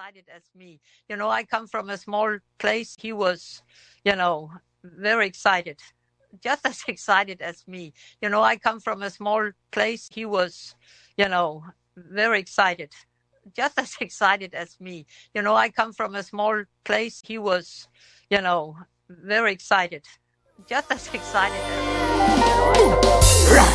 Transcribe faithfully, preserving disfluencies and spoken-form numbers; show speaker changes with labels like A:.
A: excited as me. You know, I come from a small place. He was, you know, very excited, just as excited as me. You know, I come from a small place. He was, you know, very excited, just as excited as me. You know, I come from a small place. He was, you know, very excited, just as excited as me. You know, I come